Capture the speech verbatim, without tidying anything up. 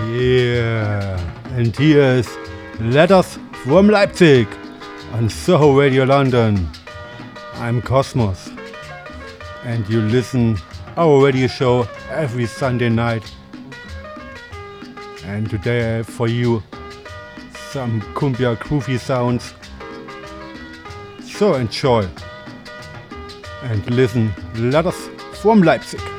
Yeah, and here's Letters from Leipzig on Soho Radio London. I'm Cosmos, and you listen our radio show every Sunday night. And today I have for you some cumbia groovy sounds. So enjoy and listen. Letters from Leipzig.